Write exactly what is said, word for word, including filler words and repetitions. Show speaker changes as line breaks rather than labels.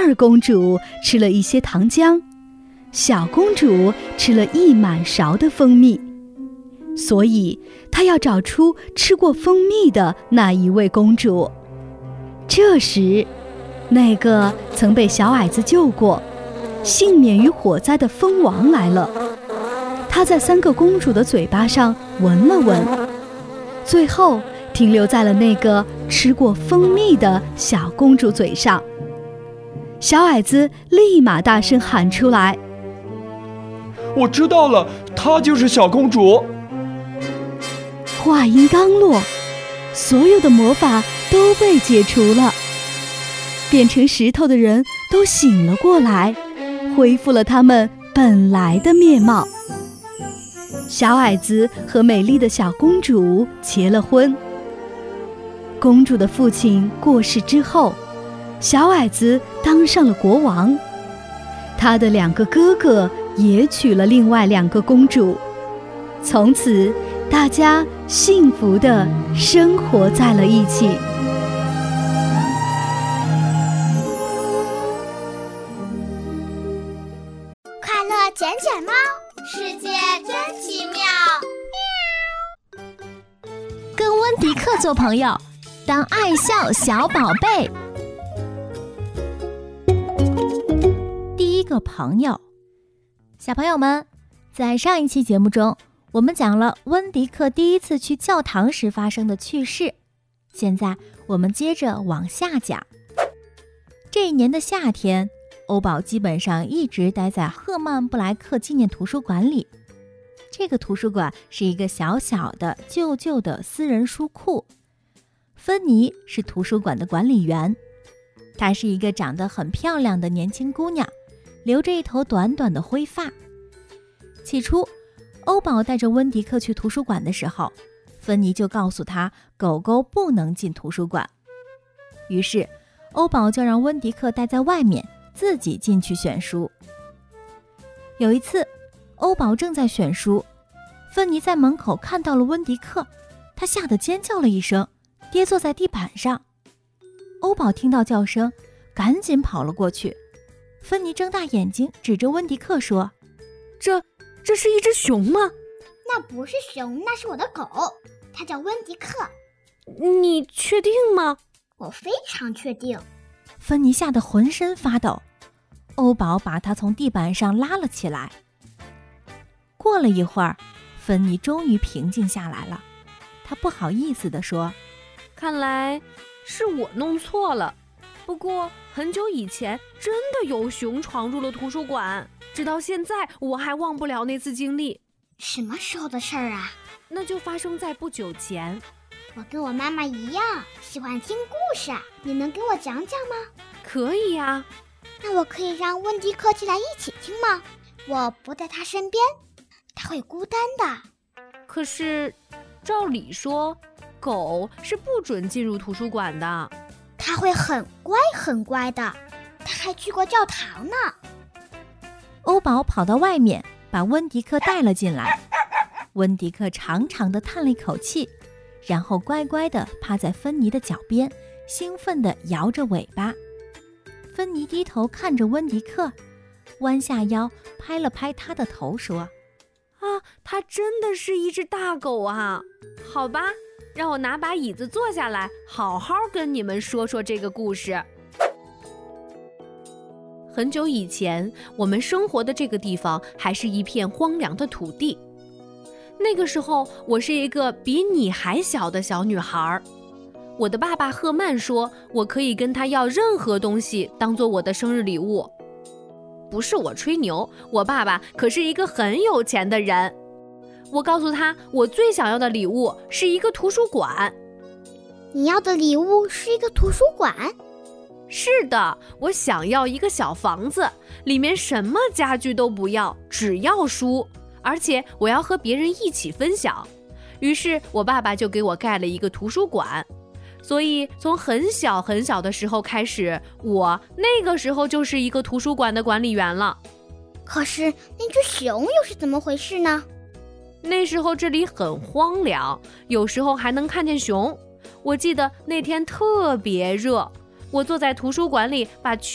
二公主吃了一些糖浆，小公主吃了一满勺的蜂蜜，所以她要找出吃过蜂蜜的那一位公主。这时，那个曾被小矮子救过、幸免于火灾的蜂王来了。他在三个公主的嘴巴上闻了闻，最后停留在了那个吃过蜂蜜的小公主嘴上。小矮子立马大声喊出来：
我知道了，她就是小公主。
话音刚落，所有的魔法都被解除了，变成石头的人都醒了过来，恢复了他们本来的面貌。小矮子和美丽的小公主结了婚。公主的父亲过世之后，小矮子当上了国王，他的两个哥哥也娶了另外两个公主，从此大家幸福地生活在了一起。
快乐捡捡猫，世界真奇妙。
跟温迪克做朋友，当爱笑小宝贝。第一个朋友。小朋友们，在上一期节目中，我们讲了温迪克第一次去教堂时发生的趣事。现在我们接着往下讲。这一年的夏天，欧宝基本上一直待在赫曼布莱克纪念图书馆里。这个图书馆是一个小小的旧旧的私人书库。芬妮是图书馆的管理员，她是一个长得很漂亮的年轻姑娘，留着一头短短的灰发。起初，欧宝带着温迪克去图书馆的时候，芬妮就告诉他狗狗不能进图书馆。于是，欧宝就让温迪克待在外面，自己进去选书。有一次，欧宝正在选书，芬妮在门口看到了温迪克，她吓得尖叫了一声，跌坐在地板上。欧宝听到叫声，赶紧跑了过去。芬妮睁大眼睛指着温迪克说：
这这是一只熊吗？
那不是熊，那是我的狗，它叫温迪克。
你确定吗？
我非常确定。
芬妮吓得浑身发抖，欧宝把她从地板上拉了起来。过了一会儿，芬妮终于平静下来了，她不好意思地说：
看来是我弄错了，不过很久以前真的有熊闯入了图书馆，直到现在我还忘不了那次经历。
什么时候的事儿啊？
那就发生在不久前。
我跟我妈妈一样喜欢听故事，你能给我讲讲吗？
可以呀。
那我可以让温迪克进来一起听吗？我不在他身边，他会孤单的。
可是照理说，狗是不准进入图书馆的。
他会很乖很乖的，他还去过教堂呢。
欧宝跑到外面，把温迪克带了进来。温迪克长长的叹了一口气，然后乖乖地趴在芬妮的脚边，兴奋地摇着尾巴。芬妮低头看着温迪克，弯下腰拍了拍他的头，说：
啊，它真的是一只大狗啊！好吧，让我拿把椅子坐下来，好好跟你们说说这个故事。很久以前，我们生活的这个地方还是一片荒凉的土地。那个时候，我是一个比你还小的小女孩。我的爸爸赫曼说，我可以跟他要任何东西当做我的生日礼物。不是我吹牛，我爸爸可是一个很有钱的人。我告诉他，我最想要的礼物是一个图书馆。
你要的礼物是一个图书馆？
是的，我想要一个小房子，里面什么家具都不要，只要书，而且我要和别人一起分享。于是我爸爸就给我盖了一个图书馆。所以从很小很小的时候开始，我那个时候就是一个图书馆的管理员了。
可是那只熊又是怎么回事呢？
那时候这里很荒凉，有时候还能看见熊。我记得那天特别热，我坐在图书馆里把